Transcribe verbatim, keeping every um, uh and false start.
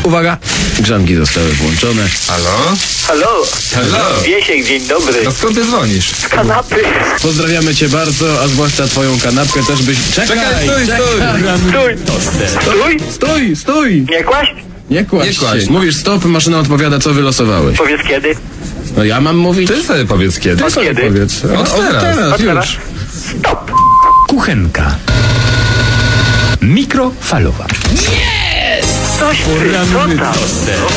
Uwaga, grzanki zostały włączone. Halo? Halo? Halo? Wiesiek, dzień dobry. A skąd ty dzwonisz? Z kanapy. Pozdrawiamy cię bardzo, a zwłaszcza twoją kanapkę też byś... Czekaj, Czekaj, stój, stój! Stój. Stój. Stój, stój! Nie kłaść? Nie kładź Nie kładź. się. Mówisz stop, maszyna odpowiada, co wylosowałeś. Powiedz kiedy. No ja mam mówić? Ty sobie powiedz kiedy. Ty sobie kiedy? powiedz. Od teraz. teraz, Od teraz. już. Stop. Kuchenka mikrofalowa. Coś ty, co tam?